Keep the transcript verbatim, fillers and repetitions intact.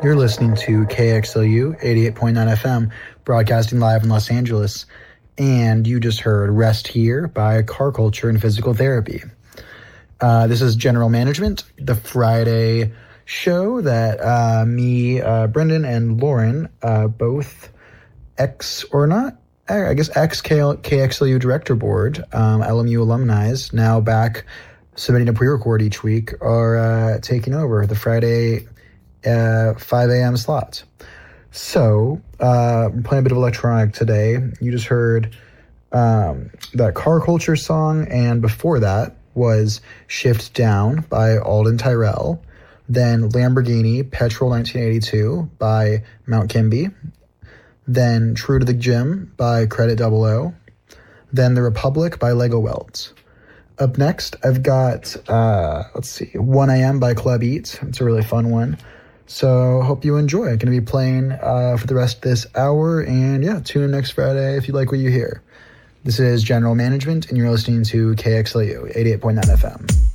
You're listening to K X L U eighty-eight point nine F M, broadcasting live in Los Angeles. And you just heard Rest Here by Car Culture and Physical Therapy. Uh, this is General Management, the Friday show that uh, me, uh, Brendan, and Lauren, uh, both ex, or not, I guess ex-K X L U Director Board, um, L M U alumni, now back submitting a pre-record each week, are uh, taking over the Friday uh, five a.m. slot. So, uh, I'm playing a bit of electronic today. You just heard um, that Car Culture song, and before that was Shift Down by Alden Tyrell. Then Lamborghini Petrol nineteen eighty-two by Mount Kimby. Then True to the Gym by Credit Double O. Then The Republic by Lego Welds. Up next, I've got, uh, let's see, one a.m. by Club Eats. It's a really fun one. So hope you enjoy. I'm going to be playing uh, for the rest of this hour. And yeah, tune in next Friday if you like what you hear. This is General Management, and you're listening to K X L U eighty-eight point nine F M.